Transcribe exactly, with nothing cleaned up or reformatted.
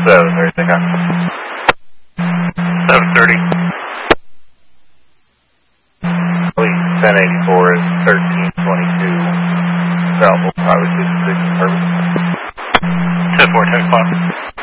seven thirty, take off. seven thirty. ten eighty-four is thirteen twenty-two. Travel, probably fifty-six, perfect. ten four, ten o'clock.